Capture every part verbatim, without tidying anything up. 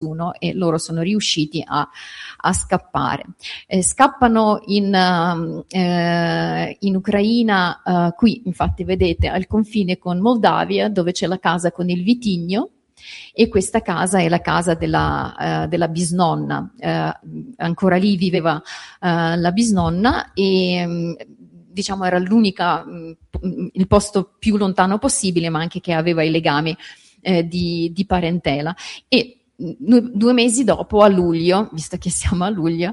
e loro sono riusciti a, a scappare. Eh, scappano in, uh, eh, in Ucraina, uh, qui infatti vedete al confine con Moldavia, dove c'è la casa con il vitigno, e questa casa è la casa della, uh, della bisnonna. Uh, ancora lì viveva uh, la bisnonna e um, diciamo era l'unica, um, il posto più lontano possibile, ma anche che aveva i legami eh, di, di parentela. E due mesi dopo, a luglio, visto che siamo a luglio,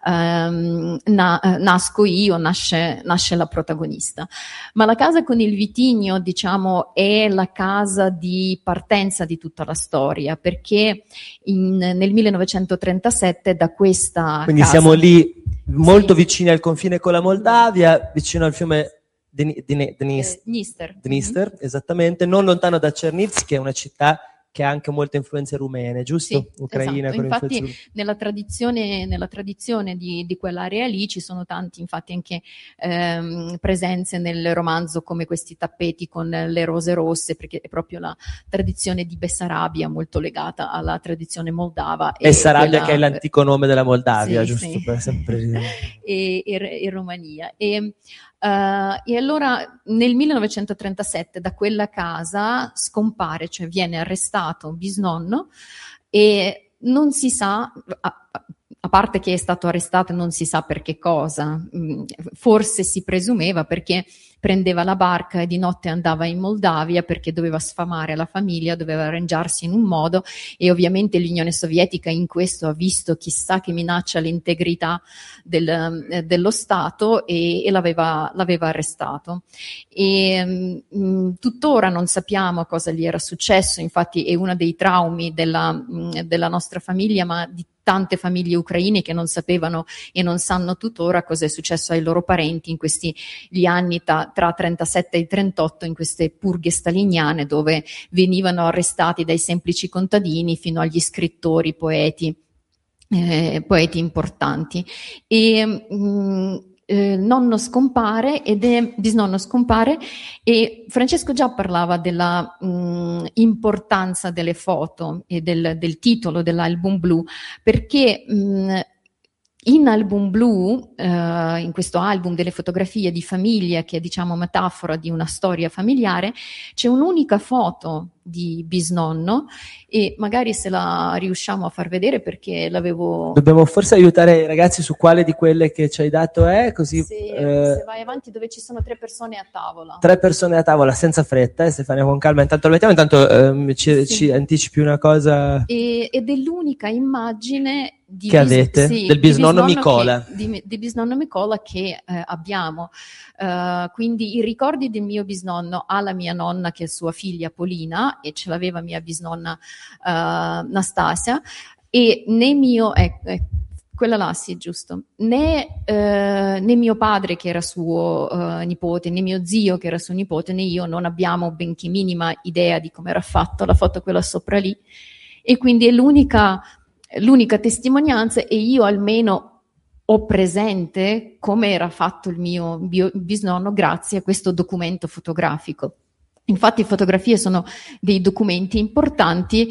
ehm, na, nasco io, nasce, nasce la protagonista. Ma la casa con il vitigno, diciamo, è la casa di partenza di tutta la storia, perché in, nel millenovecentotrentasette da questa Quindi casa, siamo lì molto sì, vicini al confine con la Moldavia, vicino al fiume Dni- Dni- Dnis- eh, Dnister, Dnister, mm-hmm. esattamente, non lontano da Černivtsi, che è una città che ha anche molte influenze rumene, giusto? Sì, Ucraina, esatto. con Infatti influenze... nella tradizione, nella tradizione di, di quell'area lì ci sono tanti, infatti anche ehm, presenze nel romanzo come questi tappeti con le rose rosse, perché è proprio la tradizione di Bessarabia molto legata alla tradizione moldava. Bessarabia, quella, che è l'antico nome della Moldavia, sì, giusto? sì. Per sempre... e, e, e Romania. E, Uh, e allora nel millenovecentotrentasette da quella casa scompare, cioè viene arrestato bisnonno e non si sa, a, a parte che è stato arrestato non si sa per che cosa, forse si presumeva perché prendeva la barca e di notte andava in Moldavia perché doveva sfamare la famiglia, doveva arrangiarsi in un modo, e ovviamente l'Unione Sovietica in questo ha visto chissà che minaccia all'integrità del, eh, dello Stato e, e l'aveva, l'aveva arrestato. E, mh, tuttora non sappiamo cosa gli era successo, infatti è uno dei traumi della, mh, della nostra famiglia, ma di tante famiglie ucraine che non sapevano e non sanno tuttora cosa è successo ai loro parenti in questi gli anni ta, tra trentasette e trentotto, in queste purghe staliniane dove venivano arrestati dai semplici contadini fino agli scrittori, poeti, eh, poeti importanti. E mh, Eh, nonno scompare ed è bisnonno scompare e Francesco già parlava della mh, importanza delle foto e del, del titolo dell'album blu, perché mh, in album blu, eh, in questo album delle fotografie di famiglia, che è diciamo metafora di una storia familiare, c'è un'unica foto di bisnonno e magari se la riusciamo a far vedere perché l'avevo... Dobbiamo forse aiutare i ragazzi su quale di quelle che ci hai dato è, così... Se, eh, se vai avanti dove ci sono tre persone a tavola. Tre persone a tavola, senza fretta, eh, Stefania, con calma, intanto lo mettiamo, intanto eh, ci, Sì. ci anticipi una cosa... E, ed è l'unica immagine di che bis- avete sì, del bisnonno, di Nicola che, di, di bisnonno Nicola che eh, abbiamo, uh, quindi i ricordi del mio bisnonno alla mia nonna che è sua figlia Polina e ce l'aveva mia bisnonna uh, Nastasia, e né mio eh, eh, quella là sì, giusto, né, eh, né mio padre che era suo eh, nipote, né mio zio che era suo nipote, né io non abbiamo benché minima idea di come era fatta la foto quella sopra lì, e quindi è l'unica l'unica testimonianza, e io almeno ho presente come era fatto il mio bio, bisnonno grazie a questo documento fotografico. Infatti fotografie sono dei documenti importanti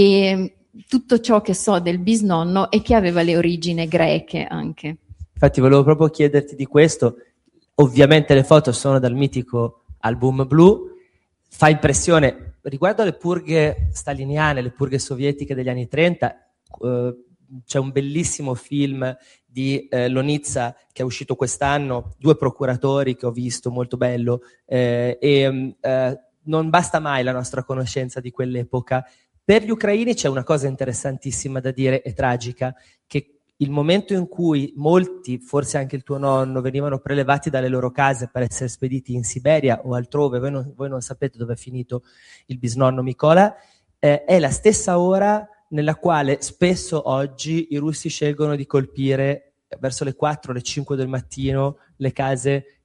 e tutto ciò che so del bisnonno è che aveva le origini greche anche. Infatti volevo proprio chiederti di questo, ovviamente le foto sono dal mitico album blu, fa impressione, riguardo alle purghe staliniane, le purghe sovietiche degli anni trenta, Uh, c'è un bellissimo film di eh, Lonitsa che è uscito quest'anno, Due procuratori, che ho visto, molto bello, eh, e uh, non basta mai la nostra conoscenza di quell'epoca. Per gli ucraini c'è una cosa interessantissima da dire e tragica, che il momento in cui molti, forse anche il tuo nonno, venivano prelevati dalle loro case per essere spediti in Siberia o altrove, voi non, voi non sapete dove è finito il bisnonno Nicola, eh, è la stessa ora nella quale spesso oggi i russi scelgono di colpire verso le quattro, le cinque del mattino le case,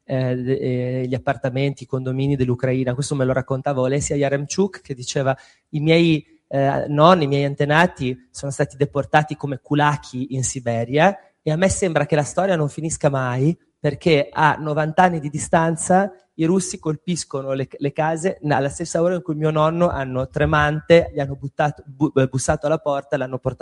eh, gli appartamenti, i condomini dell'Ucraina. Questo me lo raccontava Olesia Yaremchuk, che diceva: i miei eh, nonni, i miei antenati sono stati deportati come kulaki in Siberia, e a me sembra che la storia non finisca mai, perché a novanta anni di distanza i russi colpiscono le, le case alla stessa ora in cui mio nonno, hanno tremante, gli hanno buttato, bu, bussato alla porta e l'hanno portato